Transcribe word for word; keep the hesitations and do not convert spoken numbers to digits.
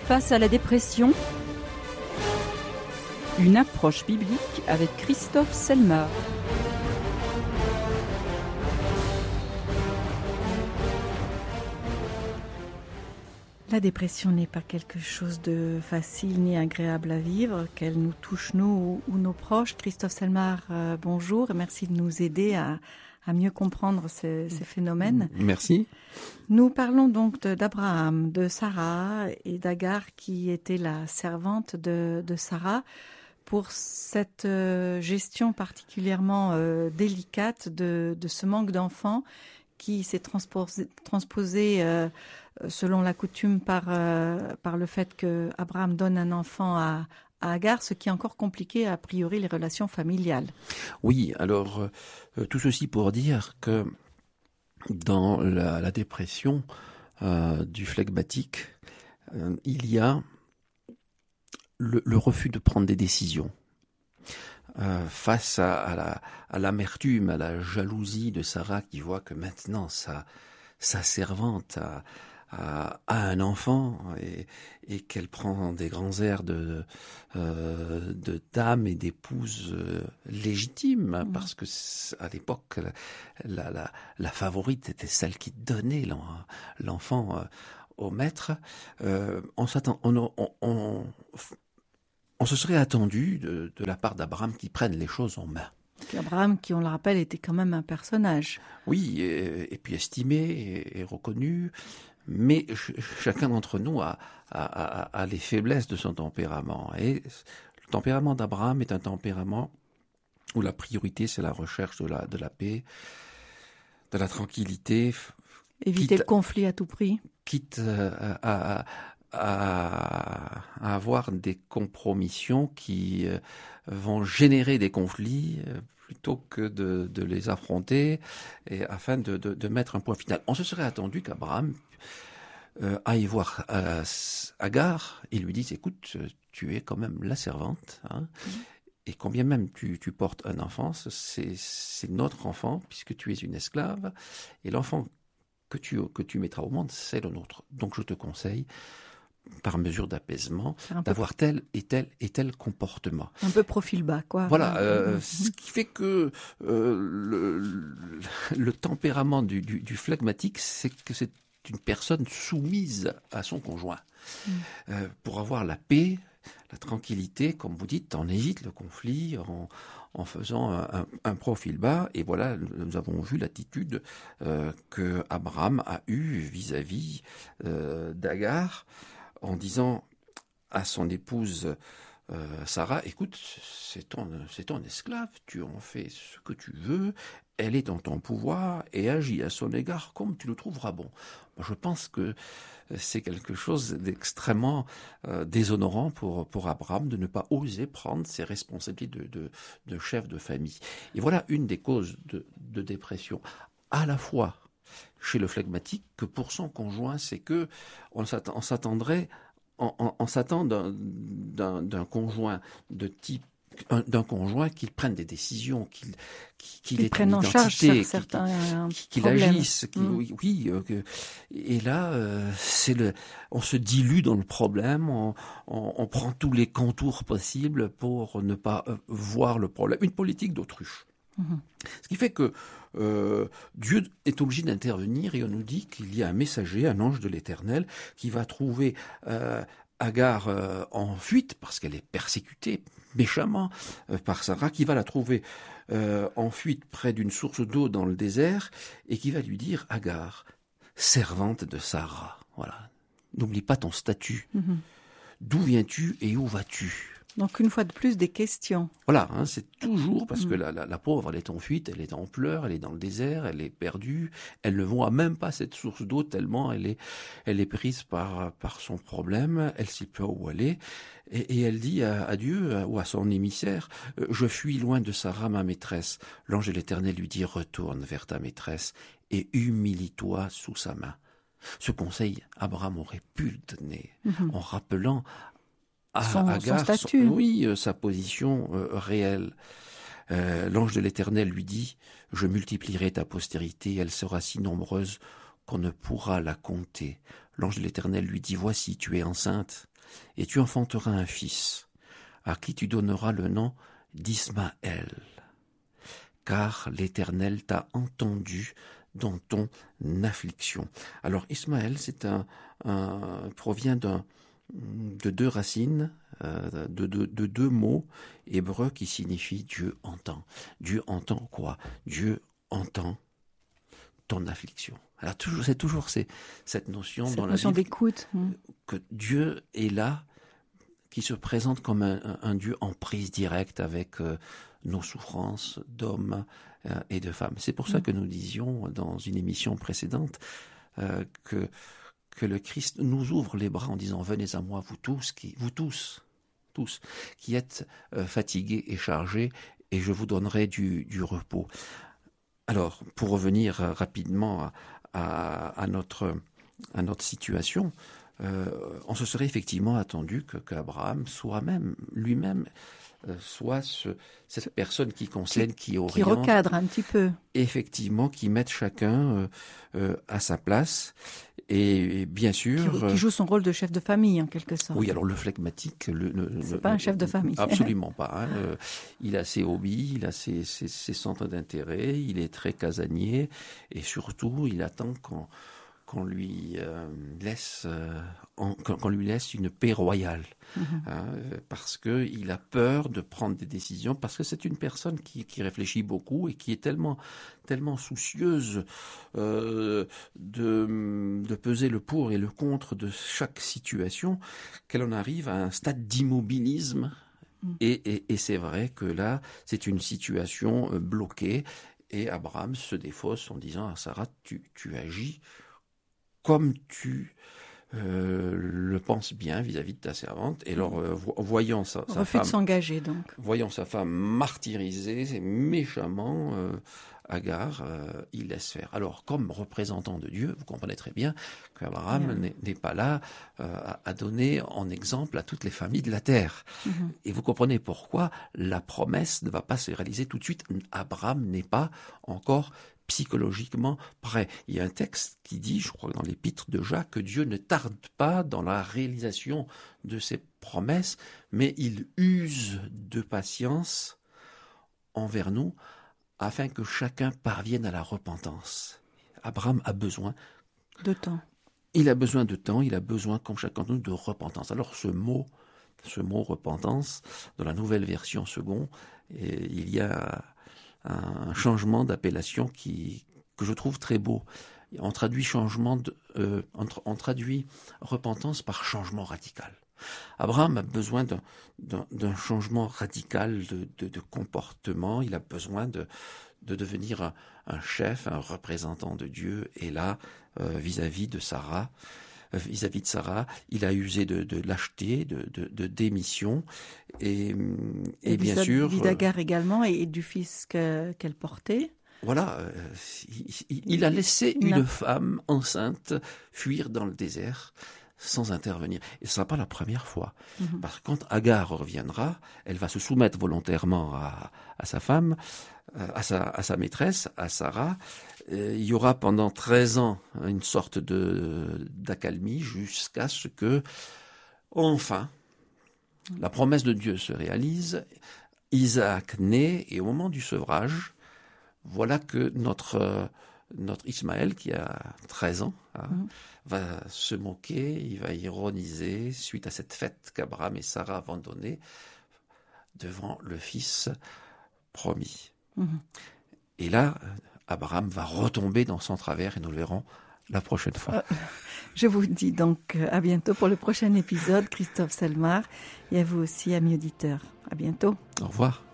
Face à la dépression, une approche biblique avec Christophe Selmar. La dépression n'est pas quelque chose de facile ni agréable à vivre, qu'elle nous touche nous ou, ou nos proches. Christophe Selmar, euh, bonjour et merci de nous aider à, à mieux comprendre ces, ces phénomènes. Merci. Nous parlons donc de, d'Abraham, de Sarah et d'Agar qui était la servante de, de Sarah pour cette euh, gestion particulièrement euh, délicate de, de ce manque d'enfants qui s'est transposé, transposé euh, selon la coutume par, euh, par le fait que Abraham donne un enfant à, à Agar, ce qui est encore compliqué a priori les relations familiales. Oui, alors euh, tout ceci pour dire que dans la, la dépression euh, du phlegmatique, euh, il y a le, le refus de prendre des décisions. Euh, face à, à, la, à l'amertume, à la jalousie de Sarah qui voit que maintenant sa, sa servante a, a, a un enfant et, et qu'elle prend des grands airs de, euh, de dame et d'épouse euh, légitime, mmh. parce que à l'époque la, la, la favorite était celle qui donnait l'enfant euh, au maître. Euh, on s'attend, on, on, on On se serait attendu de, de la part d'Abraham qu'il prenne les choses en main. Abraham, qui on le rappelle, était quand même un personnage. Oui, et, et puis estimé et, et reconnu, mais ch- chacun d'entre nous a, a, a, a les faiblesses de son tempérament. Et le tempérament d'Abraham est un tempérament où la priorité, c'est la recherche de la, de la paix, de la tranquillité. Éviter quitte, le conflit à tout prix. Quitte à... à, à À, à avoir des compromissions qui euh, vont générer des conflits euh, plutôt que de, de les affronter et afin de, de, de mettre un point final. On se serait attendu qu'Abraham euh, aille voir euh, Agar et lui dise « Écoute, tu es quand même la servante, hein, mmh. et combien même tu, tu portes un enfant, c'est, c'est notre enfant puisque tu es une esclave et l'enfant que tu, que tu mettras au monde, c'est le nôtre. Donc je te conseille par mesure d'apaisement, d'avoir tel et tel et tel comportement. Un peu profil bas, quoi. Voilà, euh, ce qui fait que euh, le, le, le tempérament du, du, du phlegmatique, c'est que c'est une personne soumise à son conjoint. Mm. Euh, pour avoir la paix, la tranquillité, comme vous dites, on évite le conflit en, en faisant un, un, un profil bas. Et voilà, nous avons vu l'attitude euh, que Abraham a eue vis-à-vis euh, d'Agar, en disant à son épouse euh, Sarah, écoute, c'est ton, c'est ton esclave, tu en fais ce que tu veux, elle est dans ton pouvoir et agis à son égard comme tu le trouveras bon. Moi, je pense que c'est quelque chose d'extrêmement euh, déshonorant pour, pour Abraham de ne pas oser prendre ses responsabilités de, de, de chef de famille. Et voilà une des causes de, de dépression, à la fois chez le phlegmatique que pour son conjoint, c'est que on s'attendrait, on, on, on s'attend d'un, d'un, d'un conjoint de type, un, d'un conjoint qu'il prenne des décisions, qu'il, qu'il, qu'il ait une identité, qu'il, qu'il agisse, qu'il, mmh. oui, oui euh, que, et là, euh, c'est le, on se dilue dans le problème, on, on, on prend tous les contours possibles pour ne pas euh, voir le problème. Une politique d'autruche. Mmh. Ce qui fait que euh, Dieu est obligé d'intervenir et on nous dit qu'il y a un messager, un ange de l'Éternel, qui va trouver euh, Agar euh, en fuite parce qu'elle est persécutée méchamment euh, par Sarah, qui va la trouver euh, en fuite près d'une source d'eau dans le désert et qui va lui dire « Agar, servante de Sarah, voilà, n'oublie pas ton statut, mmh. d'où viens-tu et où vas-tu ?» Donc une fois de plus des questions. Voilà, hein, c'est toujours parce mmh. que la, la, la pauvre, elle est en fuite, elle est en pleurs, elle est dans le désert, elle est perdue, elle ne voit même pas cette source d'eau tellement elle est, elle est prise par, par son problème, elle sait pas où elle est, et, et elle dit à, à Dieu à, ou à son émissaire, euh, je fuis loin de Sarah ma maîtresse. L'ange de l'Éternel lui dit, retourne vers ta maîtresse et humilie-toi sous sa main. Ce conseil, Abraham aurait pu le donner mmh. en rappelant à son, Agar, son statut. Son, oui, euh, sa position euh, réelle. Euh, l'ange de l'Éternel lui dit « Je multiplierai ta postérité, elle sera si nombreuse qu'on ne pourra la compter. » L'ange de l'Éternel lui dit « Voici, tu es enceinte et tu enfanteras un fils, à qui tu donneras le nom d'Ismaël, car l'Éternel t'a entendu dans ton affliction. Alors Ismaël, c'est un, un provient d'un, de deux racines, euh, de, de, de deux mots hébreux qui signifient Dieu entend. Dieu entend quoi? Dieu entend ton affliction. Alors toujours, c'est toujours ces, cette notion cette dans notion la Bible d'écoute. que Dieu est là, qui se présente comme un, un, un Dieu en prise directe avec euh, nos souffrances d'hommes euh, et de femmes. C'est pour ça que nous disions dans une émission précédente euh, que que le Christ nous ouvre les bras en disant « Venez à moi, vous tous, qui, vous tous, tous, qui êtes euh, fatigués et chargés, et je vous donnerai du, du repos. » Alors, pour revenir euh, rapidement à, à, à, notre, à notre situation, euh, on se serait effectivement attendu que, qu'Abraham soit même, lui-même, euh, soit ce, cette personne qui conseille, qui, qui oriente, qui recadre un petit peu. Effectivement, qui mette chacun euh, euh, à sa place. Et, et bien sûr... Qui, qui joue son rôle de chef de famille, en quelque sorte. Oui, alors le phlegmatique... Le, le, c'est le, pas le, un chef de famille. Absolument pas. Hein. Euh, il a ses hobbies, il a ses, ses, ses centres d'intérêt, il est très casanier, et surtout, il attend qu'on, qu'on lui euh, laisse... Euh, en, qu'on lui laisse une paix royale, mmh. hein, parce que il a peur de prendre des décisions, parce que c'est une personne qui, qui réfléchit beaucoup et qui est tellement, tellement soucieuse euh, de, de peser le pour et le contre de chaque situation, qu'elle en arrive à un stade d'immobilisme. Mmh. Et, et, et c'est vrai que là, c'est une situation bloquée, et Abraham se défausse en disant à Sarah, tu, tu agis comme tu... Euh, le pense bien vis-à-vis de ta servante, et alors euh, voyant sa, sa refus femme, de s'engager donc, voyant sa femme martyrisée méchamment, euh, Agar, euh, il laisse faire. Alors, comme représentant de Dieu, vous comprenez très bien qu'Abraham yeah. n'est, n'est pas là euh, à, à donner en exemple à toutes les familles de la terre. Mm-hmm. Et vous comprenez pourquoi la promesse ne va pas se réaliser tout de suite. Abraham n'est pas encore psychologiquement prêt. Il y a un texte qui dit, je crois dans l'épître de Jacques, que Dieu ne tarde pas dans la réalisation de ses promesses, mais il use de patience envers nous afin que chacun parvienne à la repentance. Abraham a besoin de temps. Il a besoin de temps, il a besoin, comme chacun de nous, de repentance. Alors ce mot, ce mot repentance, dans la nouvelle version second, et il y a un changement d'appellation qui, que je trouve très beau. On traduit changement de, euh, on, on traduit repentance par changement radical. Abraham a besoin d'un, d'un, d'un changement radical de, de, de comportement. Il a besoin de, de devenir un, un chef, un représentant de Dieu. Et là, euh, vis-à-vis de Sarah, euh, vis-à-vis de Sarah, il a usé de, de lâcheté, de, de, de démission. Et, et, et bien sûr, d'Agar également, et du fils que, qu'elle portait. Voilà, euh, il, il a laissé une, une femme enceinte fuir dans le désert sans intervenir. Et ce ne sera pas la première fois. Mm-hmm. Parce que quand Agar reviendra, elle va se soumettre volontairement à, à sa femme, à sa, à sa maîtresse, à Sarah. Et il y aura pendant treize ans une sorte de, d'accalmie jusqu'à ce que, enfin, mm-hmm. la promesse de Dieu se réalise. Isaac naît, et au moment du sevrage, voilà que notre, euh, notre Ismaël, qui a treize ans, hein, mmh. va se moquer, il va ironiser suite à cette fête qu'Abraham et Sarah vont donner devant le fils promis. Mmh. Et là, Abraham va retomber dans son travers, et nous le verrons la prochaine fois. Euh, je vous dis donc à bientôt pour le prochain épisode, Christophe Selmar, et à vous aussi, amis auditeurs. À bientôt. Au revoir.